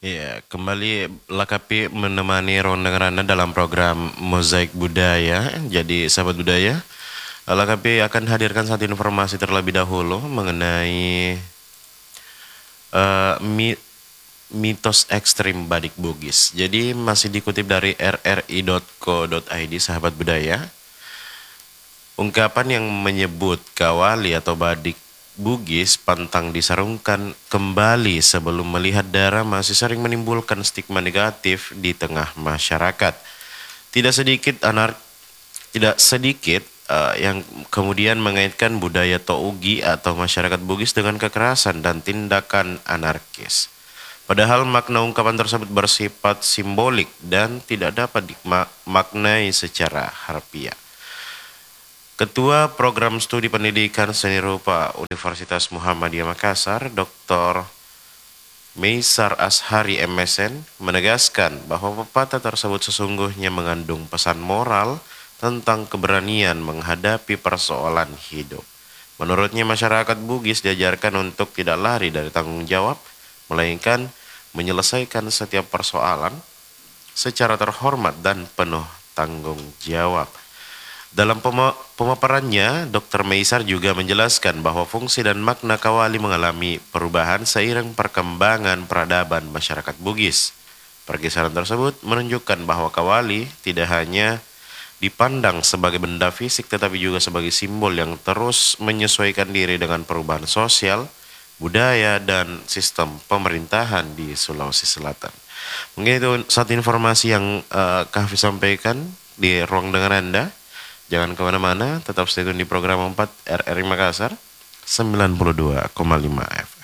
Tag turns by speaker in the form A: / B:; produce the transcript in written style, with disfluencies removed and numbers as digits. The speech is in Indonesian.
A: Iya, kembali Lakapi menemani Ronda dalam program Mozaik Budaya. Jadi, sahabat budaya, Lakapi akan hadirkan satu informasi terlebih dahulu mengenai mi- mitos ekstrim Badik Bugis. Jadi, masih dikutip dari rri.co.id, sahabat budaya. Ungkapan yang menyebut kawali atau badik Bugis pantang disarungkan kembali sebelum melihat darah masih sering menimbulkan stigma negatif di tengah masyarakat. Tidak sedikit tidak sedikit yang kemudian mengaitkan budaya Tougi atau masyarakat Bugis dengan kekerasan dan tindakan anarkis. Padahal makna ungkapan tersebut bersifat simbolik dan tidak dapat dimaknai secara harfiah. Ketua Program Studi Pendidikan Seni Rupa Universitas Muhammadiyah Makassar, Dr. Meisar Ashari MSN, menegaskan bahwa pepatah tersebut sesungguhnya mengandung pesan moral tentang keberanian menghadapi persoalan hidup. Menurutnya masyarakat Bugis diajarkan untuk tidak lari dari tanggung jawab, melainkan menyelesaikan setiap persoalan secara terhormat dan penuh tanggung jawab. Dalam pemaparannya, Dr. Meisar juga menjelaskan bahwa fungsi dan makna kawali mengalami perubahan seiring perkembangan peradaban masyarakat Bugis. Pergeseran tersebut menunjukkan bahwa kawali tidak hanya dipandang sebagai benda fisik tetapi juga sebagai simbol yang terus menyesuaikan diri dengan perubahan sosial, budaya, dan sistem pemerintahan di Sulawesi Selatan. Mungkin itu satu informasi yang Kahfi sampaikan di ruang dengar Anda. Jangan kemana-mana, tetap stay tune di program 4 RRI Makassar 92,5 FM.